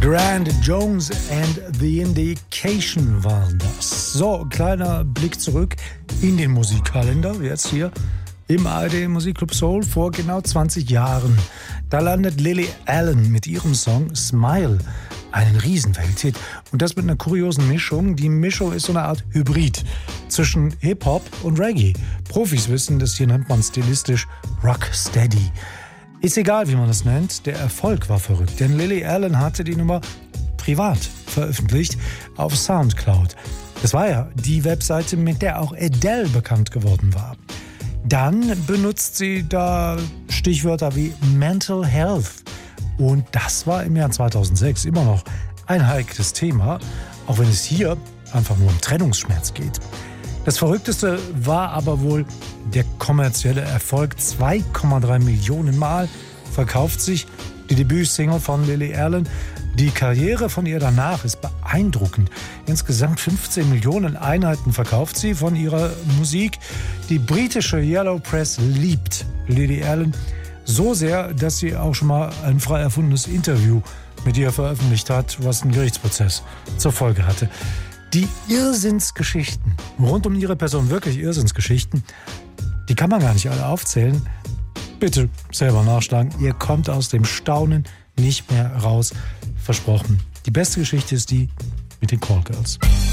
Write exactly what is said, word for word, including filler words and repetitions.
Grant Jones and the Indication waren das. So, kleiner Blick zurück in den Musikkalender, jetzt hier im A R D Musikclub Soul vor genau zwanzig Jahren. Da landet Lily Allen mit ihrem Song Smile, einen Riesenwelthit. Und das mit einer kuriosen Mischung. Die Mischung ist so eine Art Hybrid zwischen Hip-Hop und Reggae. Profis wissen, das hier nennt man stilistisch Rocksteady. Ist egal, wie man das nennt, der Erfolg war verrückt. Denn Lily Allen hatte die Nummer privat veröffentlicht auf Soundcloud. Das war ja die Webseite, mit der auch Adele bekannt geworden war. Dann benutzt sie da Stichwörter wie Mental Health. Und das war im Jahr zweitausendsechs immer noch ein heikles Thema, auch wenn es hier einfach nur um Trennungsschmerz geht. Das Verrückteste war aber wohl der kommerzielle Erfolg. zwei Komma drei Millionen Mal verkauft sich die Debütsingle von Lily Allen. Die Karriere von ihr danach ist beeindruckend. Insgesamt fünfzehn Millionen Einheiten verkauft sie von ihrer Musik. Die britische Yellow Press liebt Lily Allen so sehr, dass sie auch schon mal ein frei erfundenes Interview mit ihr veröffentlicht hat, was einen Gerichtsprozess zur Folge hatte. Die Irrsinnsgeschichten rund um ihre Person, wirklich Irrsinnsgeschichten, die kann man gar nicht alle aufzählen. Bitte selber nachschlagen. Ihr kommt aus dem Staunen nicht mehr raus. Versprochen. Die beste Geschichte ist die mit den Callgirls.